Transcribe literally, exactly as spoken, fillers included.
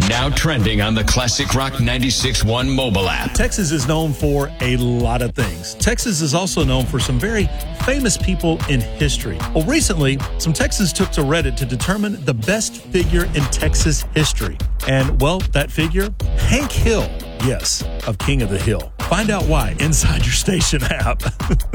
Now trending on the Classic Rock ninety-six point one mobile app. Texas is known for a lot of things. Texas is also known for some very famous people in history. Well, recently, some Texans took to Reddit to determine the best figure in Texas history. And, well, that figure, Hank Hill. Yes, of King of the Hill. Find out why inside your station app.